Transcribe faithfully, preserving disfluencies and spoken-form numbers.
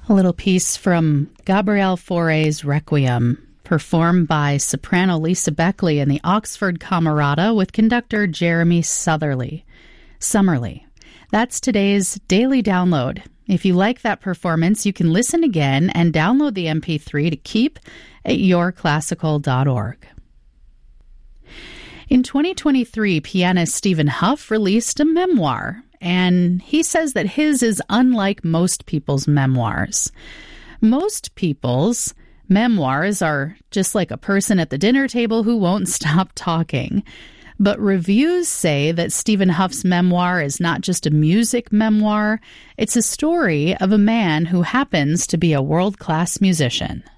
A little piece from Gabriel Fauré's Requiem, performed by soprano Lisa Beckley and the Oxford Camerata with conductor Jeremy Sutherly. Summerly. That's today's daily download. If you like that performance, you can listen again and download the M P three to keep at your classical dot org. In twenty twenty-three, pianist Stephen Hough released a memoir, and he says that his is unlike most people's memoirs. Most people's memoirs are just like a person at the dinner table who won't stop talking. But reviews say that Stephen Hough's memoir is not just a music memoir, it's a story of a man who happens to be a world-class musician.